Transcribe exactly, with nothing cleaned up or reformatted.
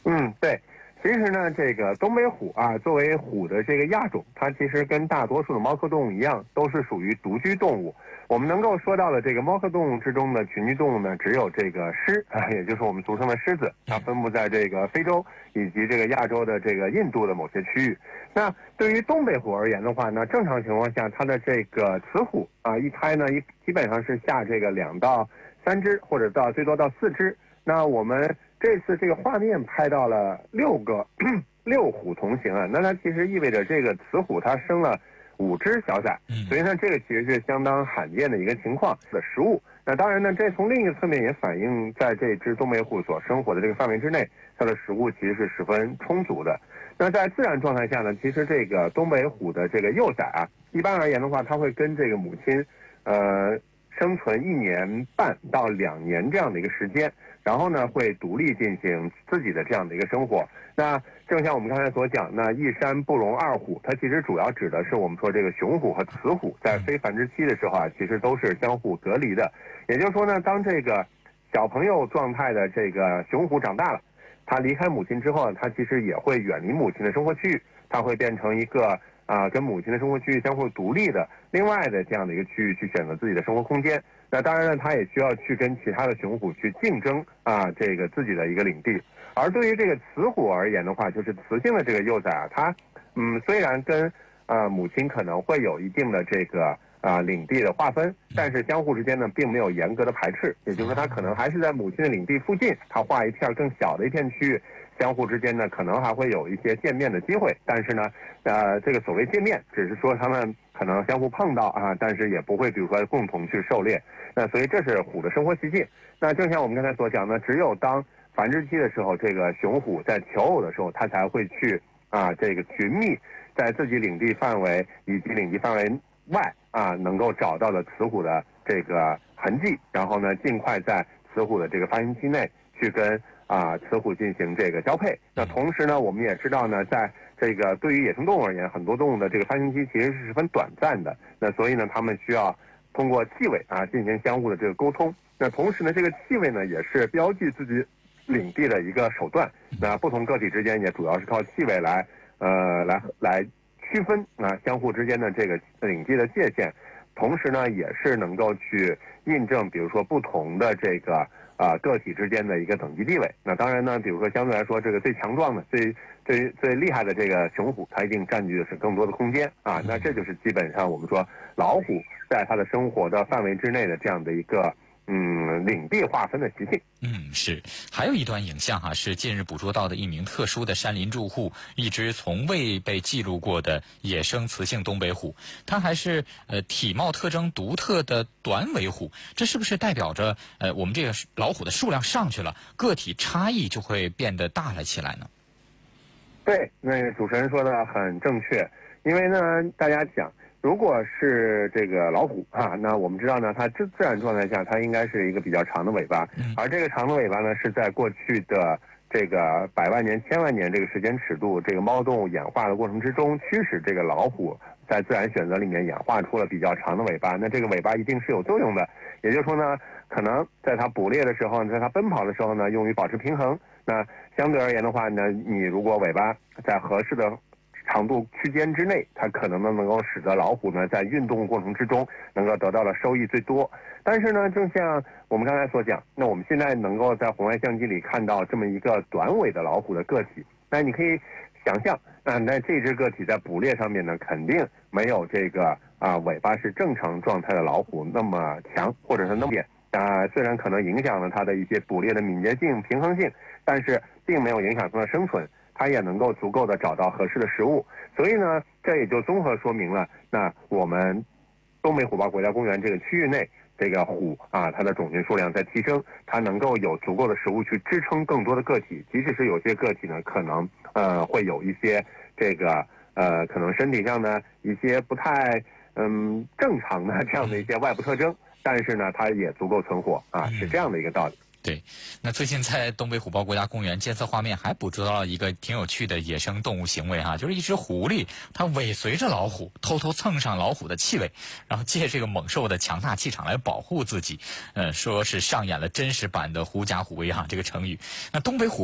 嗯，对。其实呢，这个东北虎啊，作为虎的这个亚种，它其实跟大多数的猫科动物一样，都是属于独居动物。我们能够说到的这个猫科动物之中的群居动物呢，只有这个狮啊，也就是我们俗称的狮子，它分布在这个非洲以及这个亚洲的这个印度的某些区域。那对于东北虎而言的话呢，正常情况下，它的这个雌虎啊，一胎呢一基本上是下这个两到三只，或者到最多到四只。那我们这次这个画面拍到了六个六虎同行啊，那它其实意味着这个雌虎它生了五只小崽，所以呢，这个其实是相当罕见的一个情况的食物。那当然呢，这从另一个侧面也反映在这只东北虎所生活的这个范围之内，它的食物其实是十分充足的。那在自然状态下呢，其实这个东北虎的这个幼崽啊，一般而言的话，它会跟这个母亲，呃。生存一年半到两年这样的一个时间，然后呢会独立进行自己的这样的一个生活。那正像我们刚才所讲，那一山不容二虎，它其实主要指的是我们说这个雄虎和雌虎在非繁殖期的时候啊，其实都是相互隔离的。也就是说呢，当这个小朋友状态的这个雄虎长大了，它离开母亲之后，它其实也会远离母亲的生活区域，它会变成一个啊，跟母亲的生活区域相互独立的另外的这样的一个区域去选择自己的生活空间。那当然呢，它也需要去跟其他的雄虎去竞争啊，这个自己的一个领地。而对于这个雌虎而言的话，就是雌性的这个幼崽啊，它嗯虽然跟啊母亲可能会有一定的这个啊领地的划分，但是相互之间呢并没有严格的排斥，也就是说它可能还是在母亲的领地附近，它划一片更小的一片区域。相互之间呢，可能还会有一些见面的机会，但是呢，呃，这个所谓见面，只是说他们可能相互碰到啊，但是也不会，比如说共同去狩猎。那所以这是虎的生活习性。那正像我们刚才所讲呢，只有当繁殖期的时候，这个雄虎在求偶的时候，它才会去啊，这个寻觅在自己领地范围以及领地范围外啊，能够找到的雌虎的这个痕迹，然后呢，尽快在雌虎的这个发情期内去跟。啊，雌虎进行这个交配。那同时呢，我们也知道呢，在这个对于野生动物而言，很多动物的这个发情期其实是十分短暂的。那所以呢，它们需要通过气味啊进行相互的这个沟通。那同时呢，这个气味呢也是标记自己领地的一个手段。那不同个体之间也主要是靠气味来呃来来区分啊相互之间的这个领地的界限。同时呢，也是能够去印证，比如说不同的这个。啊，个体之间的一个等级地位。那当然呢，比如说相对来说，这个最强壮的、最最最厉害的这个雄虎，它一定占据的是更多的空间啊。那这就是基本上我们说老虎在它的生活的范围之内的这样的一个嗯领地划分的习性。 嗯，是。还有一段影像哈、啊，是近日捕捉到的一名特殊的山林住户，一只从未被记录过的野生雌性东北虎，它还是呃体貌特征独特的短尾虎。这是不是代表着呃我们这个老虎的数量上去了，个体差异就会变得大了起来呢？ 对，那个主持人说的很正确，因为呢，大家讲。如果是这个老虎啊，那我们知道呢，它自自然状态下，它应该是一个比较长的尾巴，而这个长的尾巴呢，是在过去的这个百万年、千万年这个时间尺度，这个猫动物演化的过程之中，驱使这个老虎在自然选择里面演化出了比较长的尾巴。那这个尾巴一定是有作用的，也就是说呢，可能在它捕猎的时候，在它奔跑的时候呢，用于保持平衡。那相对而言的话呢，你如果尾巴在合适的长度区间之内，它可能呢能够使得老虎呢在运动过程之中能够得到的收益最多。但是呢，正像我们刚才所讲，那我们现在能够在红外相机里看到这么一个短尾的老虎的个体，那你可以想象，啊，那这只个体在捕猎上面呢，肯定没有这个啊尾巴是正常状态的老虎那么强，或者是那么扁。啊，虽然可能影响了它的一些捕猎的敏捷性、平衡性，但是并没有影响它的生存。它也能够足够的找到合适的食物，所以呢，这也就综合说明了，那我们东北虎豹国家公园这个区域内，这个虎啊，它的种群数量在提升，它能够有足够的食物去支撑更多的个体，即使是有些个体呢，可能呃会有一些这个呃可能身体上的一些不太嗯正常的这样的一些外部特征，但是呢，它也足够存活啊，是这样的一个道理。 对，那最近在东北虎豹国家公园监测画面还捕捉到了一个挺有趣的野生动物行为哈，就是一只狐狸，它尾随着老虎，偷偷蹭上老虎的气味，然后借这个猛兽的强大气场来保护自己，呃，说是上演了真实版的狐假虎威哈这个成语。那东北虎